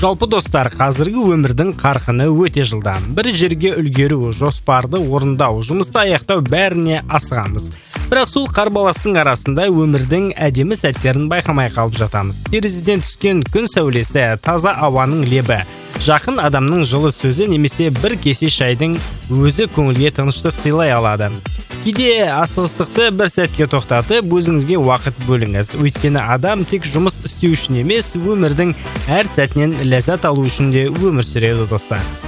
Жалпы достар, қазіргі өмірдің қарқыны өте жылдам. Бір жерге үлгеру, жоспарды орындау, жұмысты аяқтау бәріне асығамыз. Бірақ сол қарбаластың арасында өмірдің әдемі сәттерін байқамай қалып жатамыз. Терезеден түскен күн сәулесі, таза ауаның лебі, жақын адамның жылы сөзі немесе бір кесе шайдың өзі көңілге тыныштық сыйлай алады. Кейде асығыстықты бір сәтке тоқтатып, өзіңізге уақыт бөліңіз. Өйткені адам тек жұмыс істеу үшін емес, өмірдің әр сәтінен ләззат алу үшін де өмір сүреді достар.